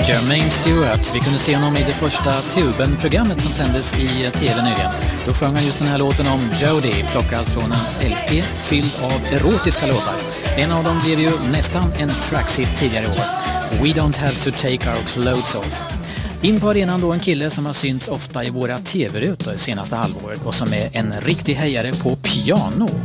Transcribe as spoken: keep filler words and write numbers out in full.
Jermaine Stewart, vi kunde se honom i det första Tuben-programmet som sändes i tv nyligen. Då sjöng han just den här låten om Jody, plockad från hans L P, fylld av erotiska låtar. En av dem blev ju nästan en trackshit tidigare i år. We don't have to take our clothes off. In på arenan då en kille som har synts ofta i våra tv-rutor senaste halvåret och som är en riktig hejare på piano.